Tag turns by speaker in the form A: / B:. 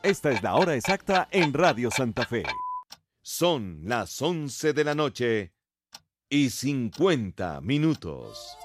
A: Esta es la hora exacta en Radio Santa Fe. Son las 11 de la noche y 50 minutos.